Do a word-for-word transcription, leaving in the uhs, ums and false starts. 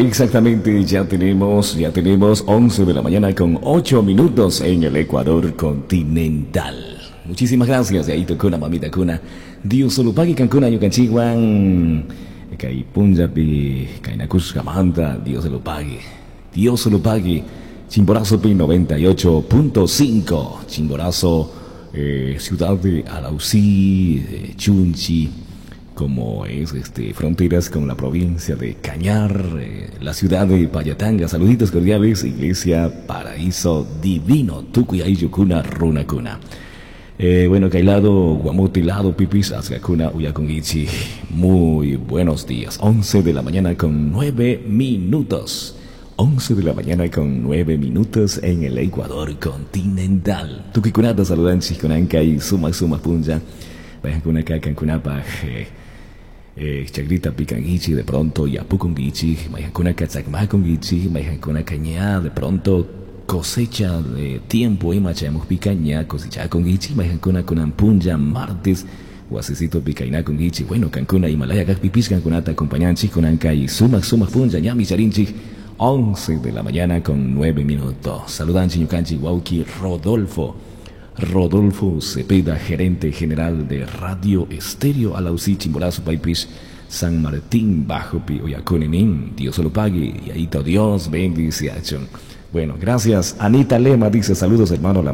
exactamente, ya tenemos, ya tenemos once de la mañana con ocho minutos en el Ecuador continental. Muchísimas gracias, de ahí tocuna, mamita cuna. Dios solo pague Cancún, Ayucanchiguan, Kai Punjabi, Kainakus Gamanta, Dios se lo pague. Dios se lo pague. Chimborazo P noventa y ocho punto cinco, Chimborazo, eh, ciudad de Arausí, de Chunchi, como es este, fronteras con la provincia de Cañar, eh, la ciudad de Payatanga. Saluditos cordiales, Iglesia Paraíso Divino, Tucuyay Yucuna Runacuna. Eh, bueno, Cailado, Guamotilado, Pipis, Azcacuna, Uyacongichi. Muy buenos días. once de la mañana con nueve minutos. once de la mañana con nueve minutos en el Ecuador continental. Tuquicunata saludan Chiconanca y Suma Suma Punja. Vayan con acá, Cancunapa, eh, eh, Chagrita Picangichi, de pronto Yapucongichi, vayan con acá, Zacmacongichi, vayan con acá, Cañá, de pronto cosecha de tiempo y machamos picaña, cosecha con Gichi, vayan con acá, Punja, martes. Guasecito Picaina con Gichi, bueno, Cancuna, Himalaya, Pipis, Cancunata, acompañan Chiconanca y Suma Suma Punja, Yami Charinchi. once de la mañana con nueve minutos. Saludan Chiñucanchi, Wauki, Rodolfo. Rodolfo Cepeda, gerente general de Radio Estéreo Alausí, Chimborazo, Paipis, San Martín, Bajo Pi, Oyaconenín. Dios se lo pague. Y ahí todo Dios bendice. Bueno, gracias. Anita Lema dice, saludos hermano. La